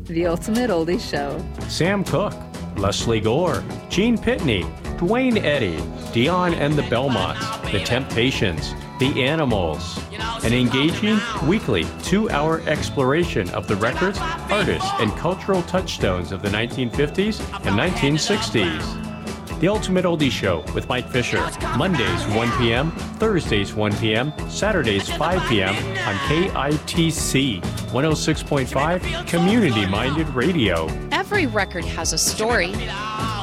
The Ultimate Oldies Show. Sam Cooke, Leslie Gore, Gene Pitney, Dwayne Eddy, Dion and the Belmonts, The Temptations, The Animals. An engaging, weekly, 2-hour exploration of the records, artists, and cultural touchstones of the 1950s and 1960s. The Ultimate Oldies Show with Mike Fisher, Mondays 1 p.m., Thursdays 1 p.m., Saturdays 5 p.m. on KITC 106.5 Community-Minded Radio. Every record has a story.